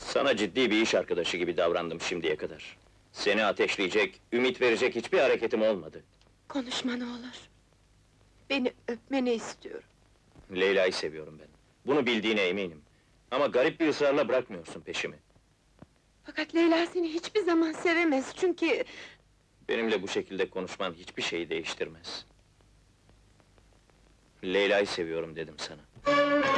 Sana ciddi bir iş arkadaşı gibi davrandım şimdiye kadar. Seni ateşleyecek, ümit verecek hiçbir hareketim olmadı. Konuşma ne olur. Beni öpmeni istiyorum. Leyla'yı seviyorum ben. Bunu bildiğine eminim. Ama garip bir ısrarla bırakmıyorsun peşimi. Fakat Leyla seni hiçbir zaman sevemez çünkü... Benimle bu şekilde konuşman hiçbir şeyi değiştirmez. Leyla'yı seviyorum dedim sana.